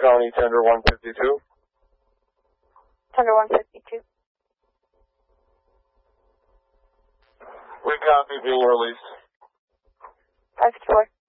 County Tender 152. Tender 152. We copy being released. 554.